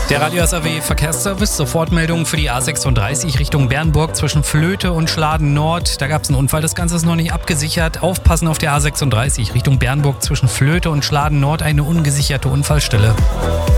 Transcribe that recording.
Der Radio SAW Verkehrsservice, Sofortmeldung für die A36 Richtung Bernburg zwischen Vlöte und Schladen Nord. Da gab es einen Unfall, das Ganze ist noch nicht abgesichert. Aufpassen auf der A36 Richtung Bernburg zwischen Vlöte und Schladen Nord, eine ungesicherte Unfallstelle.